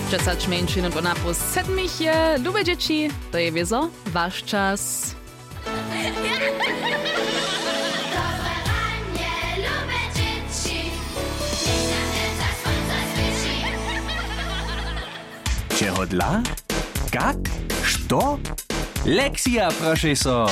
10 mniejszyn od onapus 7 je, lube dzieci, to je wiezo, wasz czas. Čeho dla? Kak? Što? Lekcja, proszę so.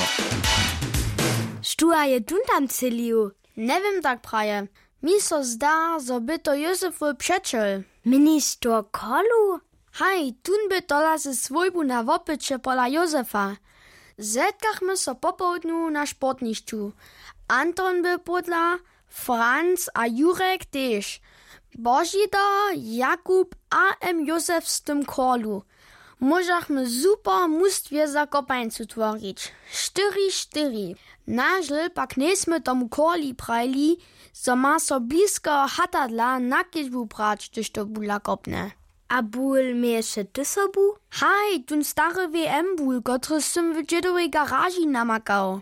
Štuja je tam celiu. Ne wiem tak praje. Mi so zda, zo by to Józefov přečel. Miniš to kolu? Haj, tun by tola ze svojbu na wopycie pola Józefa. Zetkachmy so popołudniu na sportnišću. Anton by podla, Franz a Jurek też. Božida, Jakub a Józef z tym kolu. Możachmy super mustwie za kopańcu tworić. 4-4. Nažel pak nesmy tomu koli prajli, so ma so blisko hatadla na kiežbu brać, gdyż to bula kopne. A bul miejsze ty sobu? Haj, tun stary WM bul, który sym w dziedowej garaži namakał.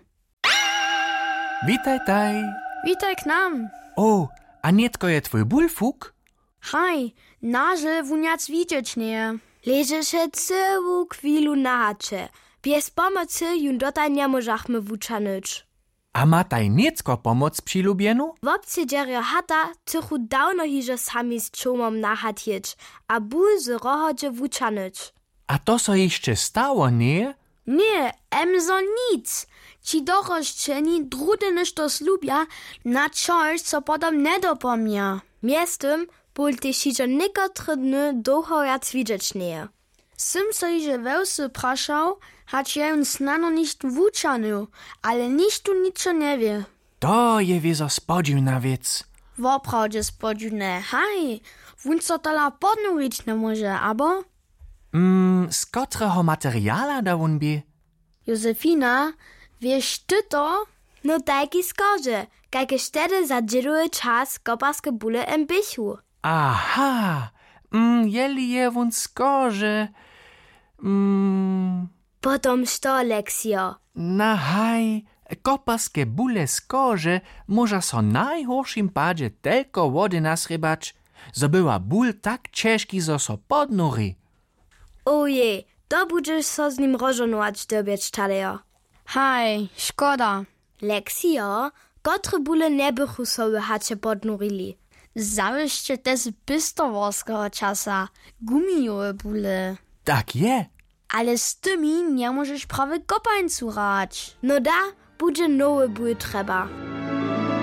Witaj, taj. Witaj k nam. O, a nietko je twój bulfuk? Haj, nažel wuniac widzieć nie. Leży się całą chwilu na hacze. Bez pomocy jun dotaj nie możachmy wuczanyć. A ma taj niecko pomoc przylubienu? W obcy dzierio hata tychu dawno hiże sami z czumom nahatjeć, a ból z rohodzie wuczanyć. A to so jeszcze stało, nie? Nie, emzo nic. Ci doroszczeni drudy niż to slubia na coś, co potom nie dopomnia. Miestem ból też hiże niekotry dny dohojac widzieć nie. Sym so hiże wełsy praszał, hać ja jun snano nicht wuczanył, ale nikt tu niczo nie wie. To je wiezo spodziwna wiec. Woprawdzie spodziwne, haj, wun so tola podnurić nie może, abo? Z kotreho materiala da wun bi? Józefina, wiesz ty to? No tajki skorze, kajke stedy za dziedowy czas koparskie bule em bychu. Aha, jeli je wun skorze. Potom što, Leksio? Na haj, koparskie bule skorze może so najhorszym padzie tylko wody nasrybać, zo była ból tak ciężki, zo so podnuri. Oje, to budżesz so z nim rożonować dobiec czalejo. Haj, szkoda. Leksio, kotre bule nie bychu sobie hacie podnurili. Zawyście też bystoworskiego czasa, gumijowe bule. Tak je. Ale z tymi nie możesz prawie kopańcu rać. No da, bude nowe ból trzeba.